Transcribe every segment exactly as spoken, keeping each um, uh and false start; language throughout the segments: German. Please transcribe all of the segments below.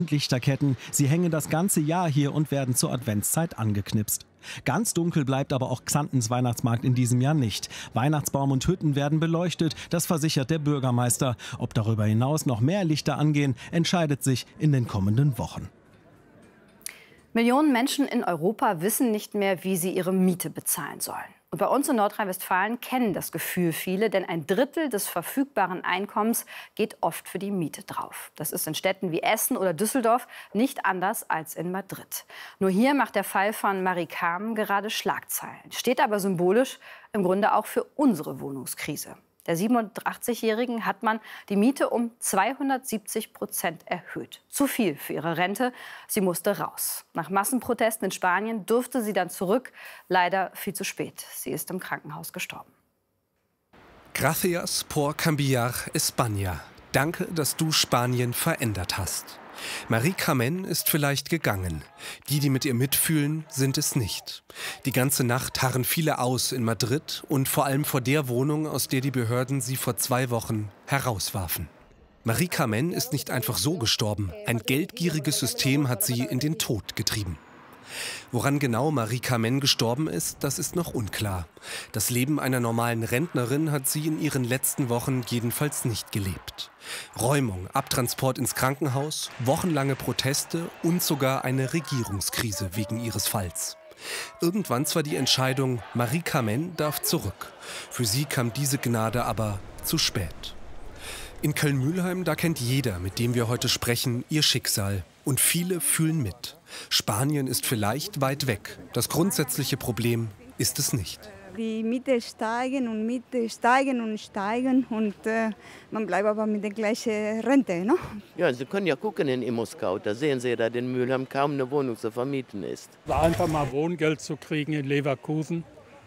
Lichterketten, sie hängen das ganze Jahr hier und werden zur Adventszeit angeknipst. Ganz dunkel bleibt aber auch Xantens Weihnachtsmarkt in diesem Jahr nicht. Weihnachtsbaum und Hütten werden beleuchtet, das versichert der Bürgermeister. Ob darüber hinaus noch mehr Lichter angehen, entscheidet sich in den kommenden Wochen. Millionen Menschen in Europa wissen nicht mehr, wie sie ihre Miete bezahlen sollen. Und bei uns in Nordrhein-Westfalen kennen das Gefühl viele, denn ein Drittel des verfügbaren Einkommens geht oft für die Miete drauf. Das ist in Städten wie Essen oder Düsseldorf nicht anders als in Madrid. Nur hier macht der Fall von Marie Carmen gerade Schlagzeilen, steht aber symbolisch im Grunde auch für unsere Wohnungskrise. Der siebenundachtzigjährigen hat man die Miete um zweihundertsiebzig Prozent erhöht. Zu viel für ihre Rente. Sie musste raus. Nach Massenprotesten in Spanien durfte sie dann zurück. Leider viel zu spät. Sie ist im Krankenhaus gestorben. Gracias por cambiar España. Danke, dass du Spanien verändert hast. Marie Carmen ist vielleicht gegangen. Die, die mit ihr mitfühlen, sind es nicht. Die ganze Nacht harren viele aus in Madrid und vor allem vor der Wohnung, aus der die Behörden sie vor zwei Wochen herauswarfen. Marie Carmen ist nicht einfach so gestorben. Ein geldgieriges System hat sie in den Tod getrieben. Woran genau Marie Carmen gestorben ist, das ist noch unklar. Das Leben einer normalen Rentnerin hat sie in ihren letzten Wochen jedenfalls nicht gelebt. Räumung, Abtransport ins Krankenhaus, wochenlange Proteste und sogar eine Regierungskrise wegen ihres Falls. Irgendwann zwar die Entscheidung, Marie Carmen darf zurück. Für sie kam diese Gnade aber zu spät. In Köln-Mülheim, da kennt jeder, mit dem wir heute sprechen, ihr Schicksal. Und viele fühlen mit. Spanien ist vielleicht weit weg. Das grundsätzliche Problem ist es nicht. Die Miete steigen und Miete steigen und steigen und äh, man bleibt aber mit der gleichen Rente. Ne? Ja, Sie können ja gucken in ImmoScout, da sehen Sie, dass in Mülheim kaum eine Wohnung zu vermieten ist. Einfach mal Wohngeld zu kriegen in Leverkusen.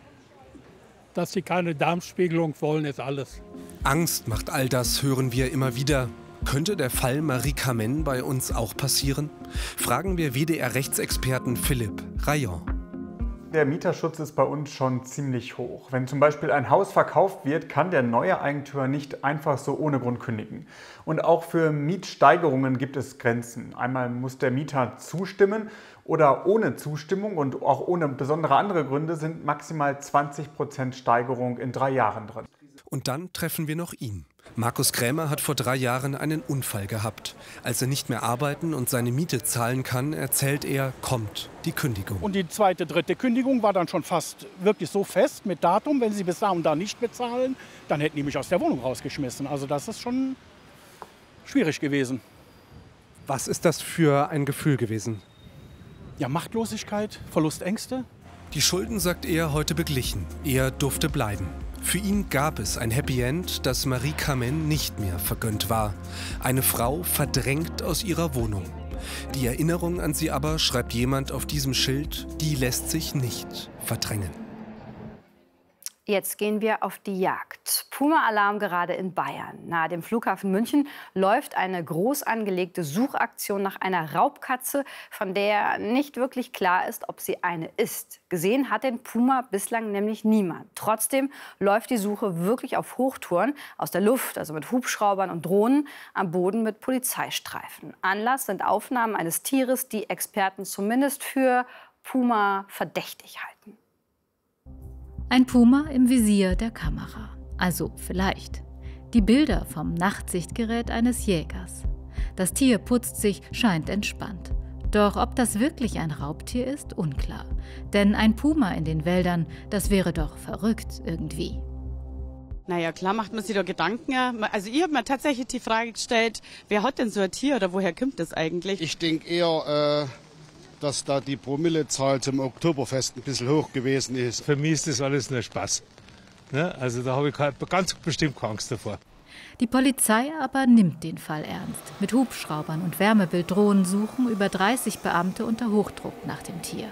Dass sie keine Darmspiegelung wollen, ist alles. Angst macht all das, hören wir immer wieder. Könnte der Fall Marie Carmen bei uns auch passieren? Fragen wir W D R-Rechtsexperten Philipp Rayon. Der Mieterschutz ist bei uns schon ziemlich hoch. Wenn zum Beispiel ein Haus verkauft wird, kann der neue Eigentümer nicht einfach so ohne Grund kündigen. Und auch für Mietsteigerungen gibt es Grenzen. Einmal muss der Mieter zustimmen oder ohne Zustimmung und auch ohne besondere andere Gründe sind maximal zwanzig Prozent Steigerung in drei Jahren drin. Und dann treffen wir noch ihn. Markus Krämer hat vor drei Jahren einen Unfall gehabt. Als er nicht mehr arbeiten und seine Miete zahlen kann, erzählt er, kommt die Kündigung. Und die zweite, dritte Kündigung war dann schon fast wirklich so fest mit Datum. Wenn Sie bis da und da nicht bezahlen, dann hätten die mich aus der Wohnung rausgeschmissen. Also das ist schon schwierig gewesen. Was ist das für ein Gefühl gewesen? Ja, Machtlosigkeit, Verlustängste. Die Schulden, sagt er, heute beglichen. Er durfte bleiben. Für ihn gab es ein Happy End, das Marie Carmen nicht mehr vergönnt war. Eine Frau verdrängt aus ihrer Wohnung. Die Erinnerung an sie aber, schreibt jemand auf diesem Schild, die lässt sich nicht verdrängen. Jetzt gehen wir auf die Jagd. Puma-Alarm gerade in Bayern. Nahe dem Flughafen München läuft eine groß angelegte Suchaktion nach einer Raubkatze, von der nicht wirklich klar ist, ob sie eine ist. Gesehen hat den Puma bislang nämlich niemand. Trotzdem läuft die Suche wirklich auf Hochtouren, aus der Luft, also mit Hubschraubern und Drohnen, am Boden mit Polizeistreifen. Anlass sind Aufnahmen eines Tieres, die Experten zumindest für Puma verdächtig halten. Ein Puma im Visier der Kamera. Also vielleicht. Die Bilder vom Nachtsichtgerät eines Jägers. Das Tier putzt sich, scheint entspannt. Doch ob das wirklich ein Raubtier ist, unklar. Denn ein Puma in den Wäldern, das wäre doch verrückt irgendwie. Naja, klar macht man sich da Gedanken. Also ich habe mir tatsächlich die Frage gestellt, wer hat denn so ein Tier oder woher kommt das eigentlich? Ich denke eher, äh dass da die Promillezahl zum Oktoberfest ein bisschen hoch gewesen ist. Für mich ist das alles nur Spaß. Ne? Also da habe ich ganz bestimmt keine Angst davor. Die Polizei aber nimmt den Fall ernst. Mit Hubschraubern und Wärmebilddrohnen suchen über dreißig Beamte unter Hochdruck nach dem Tier.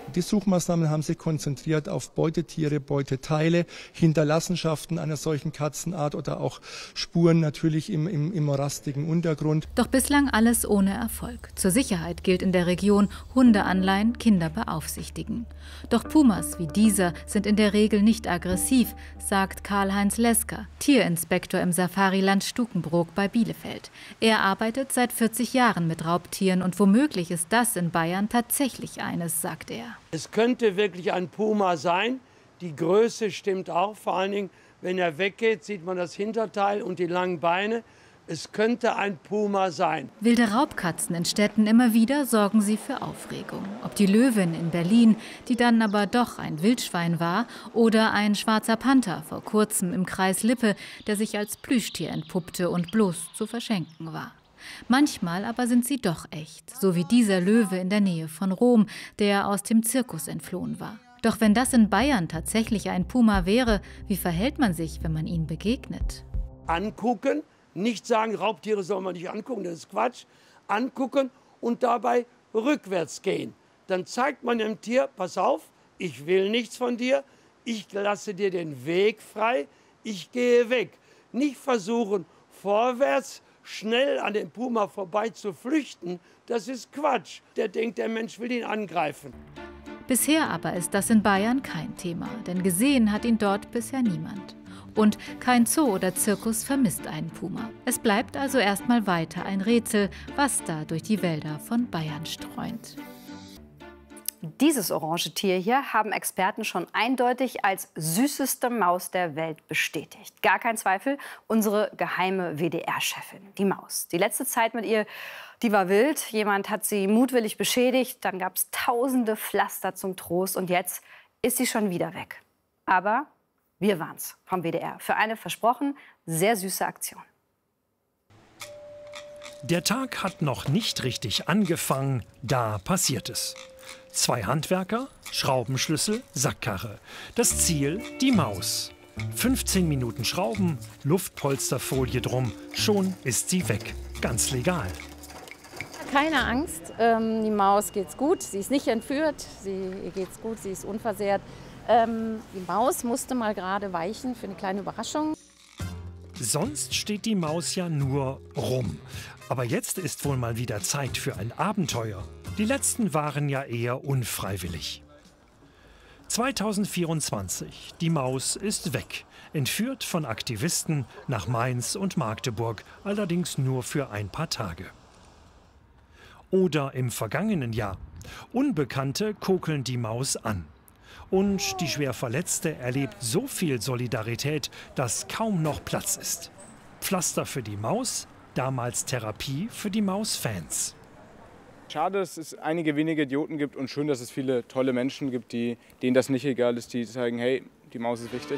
Die Suchmaßnahmen haben sich konzentriert auf Beutetiere, Beuteteile, Hinterlassenschaften einer solchen Katzenart oder auch Spuren natürlich im, im, im morastigen Untergrund. Doch bislang alles ohne Erfolg. Zur Sicherheit gilt in der Region Hunde anleihen, Kinder beaufsichtigen. Doch Pumas wie dieser sind in der Regel nicht aggressiv, sagt Karl-Heinz Lesker, Tierinspektor im Safariland Stukenbrook bei Bielefeld. Er arbeitet seit vierzig Jahren mit Raubtieren und womöglich ist das in Bayern tatsächlich eines, sagt er. Es könnte wirklich ein Puma sein. Die Größe stimmt auch. Vor allen Dingen, wenn er weggeht, sieht man das Hinterteil und die langen Beine. Es könnte ein Puma sein. Wilde Raubkatzen in Städten immer wieder sorgen sie für Aufregung. Ob die Löwin in Berlin, die dann aber doch ein Wildschwein war, oder ein schwarzer Panther vor kurzem im Kreis Lippe, der sich als Plüschtier entpuppte und bloß zu verschenken war. Manchmal aber sind sie doch echt, so wie dieser Löwe in der Nähe von Rom, der aus dem Zirkus entflohen war. Doch wenn das in Bayern tatsächlich ein Puma wäre, wie verhält man sich, wenn man ihm begegnet? Angucken, nicht sagen, Raubtiere soll man nicht angucken, das ist Quatsch. Angucken und dabei rückwärts gehen. Dann zeigt man dem Tier, pass auf, ich will nichts von dir, ich lasse dir den Weg frei, ich gehe weg. Nicht versuchen, vorwärts schnell an dem Puma vorbei zu flüchten, das ist Quatsch. Der denkt, der Mensch will ihn angreifen. Bisher aber ist das in Bayern kein Thema, denn gesehen hat ihn dort bisher niemand. Und kein Zoo oder Zirkus vermisst einen Puma. Es bleibt also erstmal weiter ein Rätsel, was da durch die Wälder von Bayern streunt. Dieses orange Tier hier haben Experten schon eindeutig als süßeste Maus der Welt bestätigt. Gar kein Zweifel, unsere geheime W D R-Chefin, die Maus. Die letzte Zeit mit ihr, die war wild. Jemand hat sie mutwillig beschädigt, dann gab es tausende Pflaster zum Trost und jetzt ist sie schon wieder weg. Aber wir waren's vom W D R für eine versprochen sehr süße Aktion. Der Tag hat noch nicht richtig angefangen, da passiert es. Zwei Handwerker, Schraubenschlüssel, Sackkarre. Das Ziel, die Maus. fünfzehn Minuten Schrauben, Luftpolsterfolie drum, schon ist sie weg. Ganz legal. Keine Angst, ähm, die Maus geht's gut, sie ist nicht entführt, sie, ihr geht's gut, sie ist unversehrt. Ähm, die Maus musste mal gerade weichen für eine kleine Überraschung. Sonst steht die Maus ja nur rum. Aber jetzt ist wohl mal wieder Zeit für ein Abenteuer. Die letzten waren ja eher unfreiwillig. zweitausendvierundzwanzig. Die Maus ist weg. Entführt von Aktivisten nach Mainz und Magdeburg, allerdings nur für ein paar Tage. Oder im vergangenen Jahr. Unbekannte kokeln die Maus an. Und die schwer Verletzte erlebt so viel Solidarität, dass kaum noch Platz ist. Pflaster für die Maus, damals Therapie für die Mausfans. Schade, dass es einige wenige Idioten gibt und schön, dass es viele tolle Menschen gibt, die, denen das nicht egal ist, die sagen, hey, die Maus ist wichtig.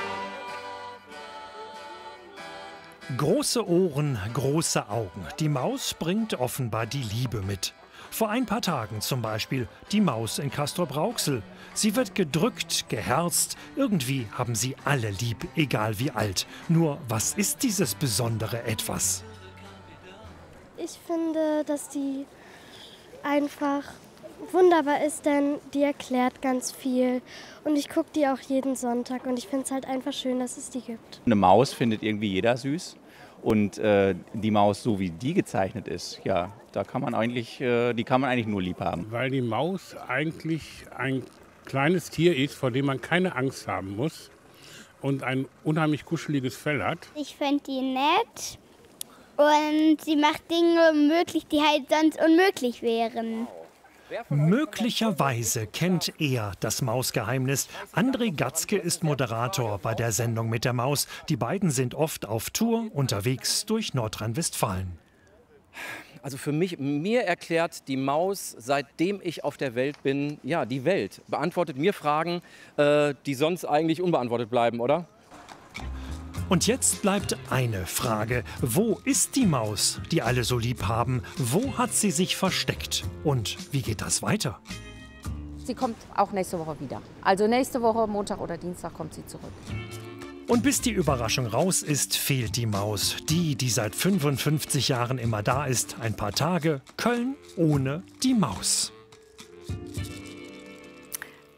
Große Ohren, große Augen. Die Maus bringt offenbar die Liebe mit. Vor ein paar Tagen zum Beispiel die Maus in Castrop-Rauxel. Sie wird gedrückt, geherzt. Irgendwie haben sie alle lieb, egal wie alt. Nur, was ist dieses besondere Etwas? Ich finde, dass die einfach wunderbar ist, denn die erklärt ganz viel. Und ich gucke die auch jeden Sonntag und ich finde es halt einfach schön, dass es die gibt. Eine Maus findet irgendwie jeder süß. Und äh, die Maus, so wie die gezeichnet ist, ja, da kann man eigentlich, äh, die kann man eigentlich nur lieb haben. Weil die Maus eigentlich ein kleines Tier ist, vor dem man keine Angst haben muss und ein unheimlich kuscheliges Fell hat. Ich finde die nett und sie macht Dinge möglich, die halt sonst unmöglich wären. Möglicherweise kennt er das Mausgeheimnis. André Gatzke ist Moderator bei der Sendung mit der Maus. Die beiden sind oft auf Tour unterwegs durch Nordrhein-Westfalen. Also für mich, mir erklärt die Maus, seitdem ich auf der Welt bin, ja, die Welt. Beantwortet mir Fragen, äh, die sonst eigentlich unbeantwortet bleiben, oder? Und jetzt bleibt eine Frage. Wo ist die Maus, die alle so lieb haben? Wo hat sie sich versteckt? Und wie geht das weiter? Sie kommt auch nächste Woche wieder. Also nächste Woche, Montag oder Dienstag, kommt sie zurück. Und bis die Überraschung raus ist, fehlt die Maus. Die, die seit fünfundfünfzig Jahren immer da ist. Ein paar Tage. Köln ohne die Maus.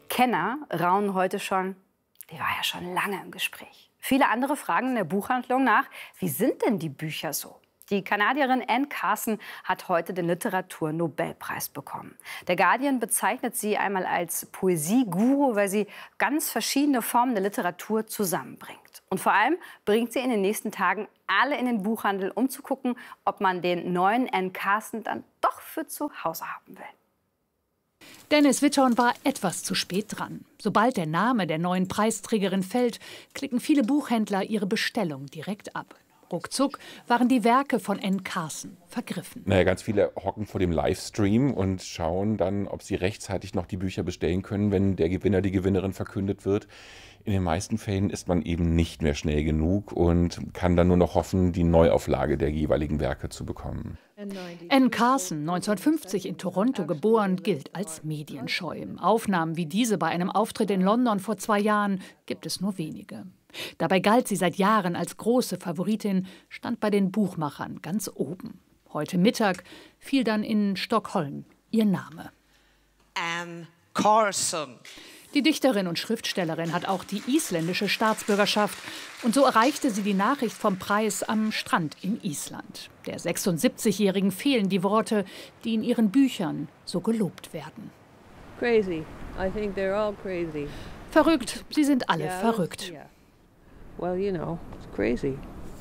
Kenner raunen heute schon, die war ja schon lange im Gespräch. Viele andere fragen in der Buchhandlung nach, wie sind denn die Bücher so? Die Kanadierin Anne Carson hat heute den Literaturnobelpreis bekommen. Der Guardian bezeichnet sie einmal als Poesieguru, weil sie ganz verschiedene Formen der Literatur zusammenbringt. Und vor allem bringt sie in den nächsten Tagen alle in den Buchhandel, um zu gucken, ob man den neuen Anne Carson dann doch für zu Hause haben will. Dennis Witthorn war etwas zu spät dran. Sobald der Name der neuen Preisträgerin fällt, klicken viele Buchhändler ihre Bestellung direkt ab. Ruckzuck waren die Werke von Anne Carson vergriffen. Naja, ganz viele hocken vor dem Livestream und schauen dann, ob sie rechtzeitig noch die Bücher bestellen können, wenn der Gewinner, die Gewinnerin verkündet wird. In den meisten Fällen ist man eben nicht mehr schnell genug und kann dann nur noch hoffen, die Neuauflage der jeweiligen Werke zu bekommen. Anne Carson, neunzehnhundertfünfzig in Toronto geboren, gilt als medienscheu. Aufnahmen wie diese bei einem Auftritt in London vor zwei Jahren gibt es nur wenige. Dabei galt sie seit Jahren als große Favoritin, stand bei den Buchmachern ganz oben. Heute Mittag fiel dann in Stockholm ihr Name. Anne Carson. Die Dichterin und Schriftstellerin hat auch die isländische Staatsbürgerschaft. Und so erreichte sie die Nachricht vom Preis am Strand in Island. Der sechsundsiebzigjährigen fehlen die Worte, die in ihren Büchern so gelobt werden. Crazy. I think they're all crazy. Verrückt, sie sind alle Yeah, verrückt. yeah. Well, you know, it's crazy.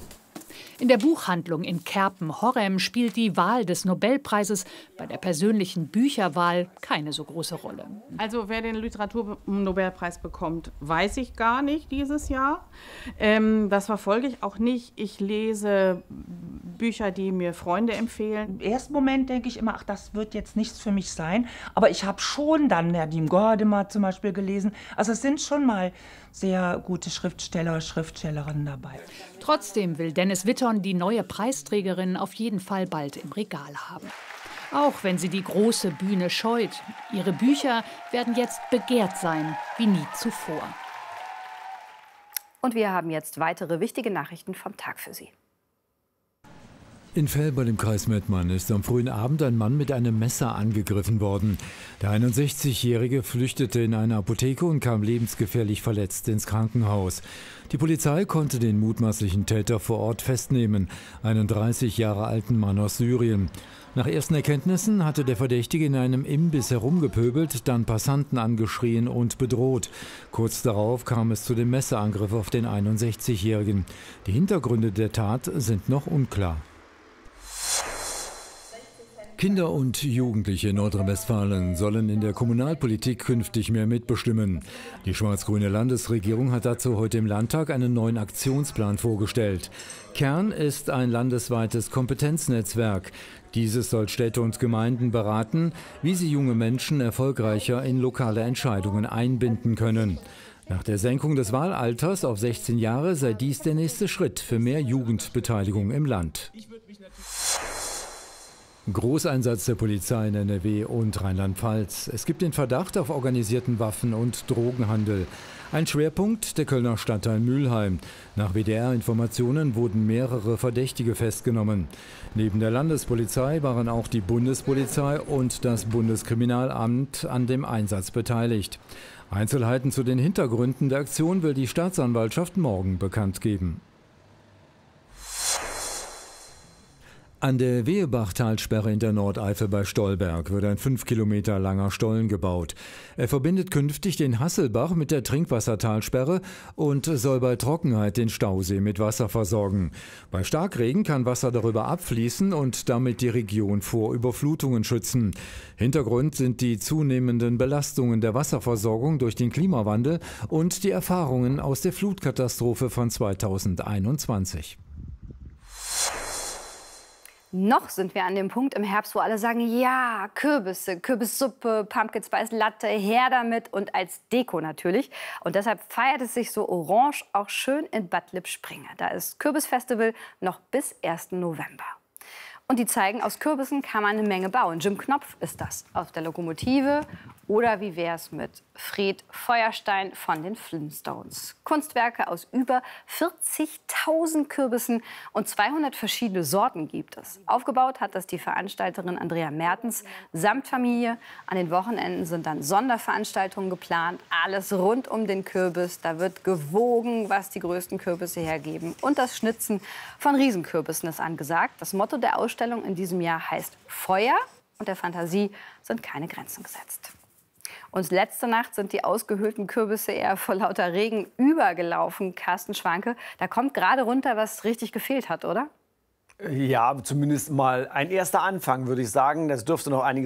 In der Buchhandlung in Kerpen-Horrem spielt die Wahl des Nobelpreises bei der persönlichen Bücherwahl keine so große Rolle. Also wer den Literaturnobelpreis bekommt, weiß ich gar nicht dieses Jahr. Ähm, das verfolge ich auch nicht. Ich lese Bücher, die mir Freunde empfehlen. Im ersten Moment denke ich immer, ach, das wird jetzt nichts für mich sein. Aber ich habe schon dann Nadim Gordimer zum Beispiel gelesen. Also es sind schon mal sehr gute Schriftsteller, Schriftstellerinnen dabei. Trotzdem will Dennis Witthorn die neue Preisträgerin auf jeden Fall bald im Regal haben. Auch wenn sie die große Bühne scheut. Ihre Bücher werden jetzt begehrt sein, wie nie zuvor. Und wir haben jetzt weitere wichtige Nachrichten vom Tag für Sie. In Velbert im Kreis Mettmann ist am frühen Abend ein Mann mit einem Messer angegriffen worden. Der einundsechzigjährige flüchtete in eine Apotheke und kam lebensgefährlich verletzt ins Krankenhaus. Die Polizei konnte den mutmaßlichen Täter vor Ort festnehmen, einen dreißig Jahre alten Mann aus Syrien. Nach ersten Erkenntnissen hatte der Verdächtige in einem Imbiss herumgepöbelt, dann Passanten angeschrien und bedroht. Kurz darauf kam es zu dem Messerangriff auf den einundsechzigjährigen. Die Hintergründe der Tat sind noch unklar. Kinder und Jugendliche in Nordrhein-Westfalen sollen in der Kommunalpolitik künftig mehr mitbestimmen. Die schwarz-grüne Landesregierung hat dazu heute im Landtag einen neuen Aktionsplan vorgestellt. Kern ist ein landesweites Kompetenznetzwerk. Dieses soll Städte und Gemeinden beraten, wie sie junge Menschen erfolgreicher in lokale Entscheidungen einbinden können. Nach der Senkung des Wahlalters auf sechzehn Jahre sei dies der nächste Schritt für mehr Jugendbeteiligung im Land. Großeinsatz der Polizei in N R W und Rheinland-Pfalz. Es gibt den Verdacht auf organisierten Waffen- und Drogenhandel. Ein Schwerpunkt der Kölner Stadtteil Mülheim. Nach W D R-Informationen wurden mehrere Verdächtige festgenommen. Neben der Landespolizei waren auch die Bundespolizei und das Bundeskriminalamt an dem Einsatz beteiligt. Einzelheiten zu den Hintergründen der Aktion will die Staatsanwaltschaft morgen bekannt geben. An der Wehebachtalsperre in der Nordeifel bei Stolberg wird ein fünf Kilometer langer Stollen gebaut. Er verbindet künftig den Hasselbach mit der Trinkwassertalsperre und soll bei Trockenheit den Stausee mit Wasser versorgen. Bei Starkregen kann Wasser darüber abfließen und damit die Region vor Überflutungen schützen. Hintergrund sind die zunehmenden Belastungen der Wasserversorgung durch den Klimawandel und die Erfahrungen aus der Flutkatastrophe von zweitausendeinundzwanzig. Noch sind wir an dem Punkt im Herbst, wo alle sagen, ja, Kürbisse, Kürbissuppe, Pumpkin Spice Latte, her damit und als Deko natürlich. Und deshalb feiert es sich so orange auch schön in Bad Lippspringe. Da ist Kürbisfestival noch bis ersten November. Und die zeigen, aus Kürbissen kann man eine Menge bauen. Jim Knopf ist das auf der Lokomotive. Oder wie wäre es mit Fred Feuerstein von den Flintstones? Kunstwerke aus über vierzigtausend Kürbissen und zweihundert verschiedene Sorten gibt es. Aufgebaut hat das die Veranstalterin Andrea Mertens samt Familie. An den Wochenenden sind dann Sonderveranstaltungen geplant. Alles rund um den Kürbis. Da wird gewogen, was die größten Kürbisse hergeben. Und das Schnitzen von Riesenkürbissen ist angesagt. Das Motto der Ausstellung in diesem Jahr heißt Feuer und der Fantasie sind keine Grenzen gesetzt. Und letzte Nacht sind die ausgehöhlten Kürbisse eher vor lauter Regen übergelaufen. Carsten Schwanke, da kommt gerade runter, was richtig gefehlt hat, oder? Ja, zumindest mal ein erster Anfang, würde ich sagen. Das dürfte noch einiges